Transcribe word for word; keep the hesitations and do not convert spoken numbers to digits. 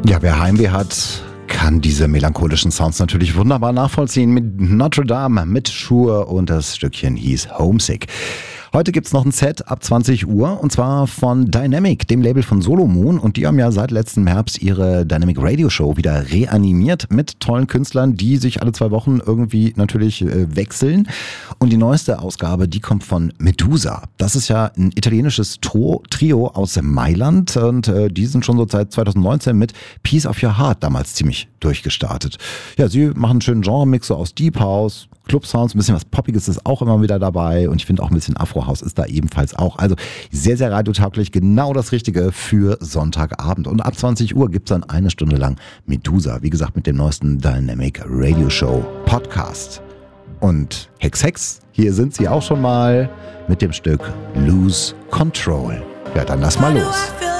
Ja, wer Heimweh hat, kann diese melancholischen Sounds natürlich wunderbar nachvollziehen mit Notre Dame, mit Sure und das Stückchen hieß Homesick. Heute gibt's noch ein Set ab zwanzig Uhr und zwar von Dynamic, dem Label von Solomon, und die haben ja seit letztem Herbst ihre Dynamic Radio Show wieder reanimiert mit tollen Künstlern, die sich alle zwei Wochen irgendwie natürlich äh, wechseln. Und die neueste Ausgabe, die kommt von Medusa. Das ist ja ein italienisches Tro- Trio aus Mailand und äh, die sind schon so seit zwanzig neunzehn mit Piece of Your Heart damals ziemlich durchgestartet. Ja, sie machen einen schönen Genre-Mix so aus Deep House, Club-Sounds, ein bisschen was Poppiges ist auch immer wieder dabei und ich finde auch ein bisschen Afro-House ist da ebenfalls auch. Also sehr, sehr radiotauglich, genau das Richtige für Sonntagabend. Und ab zwanzig Uhr gibt's dann eine Stunde lang Medusa, wie gesagt mit dem neuesten Dynamic Radio Show Podcast. Und Hex Hex, hier sind sie auch schon mal mit dem Stück Lose Control. Ja, dann lass mal los.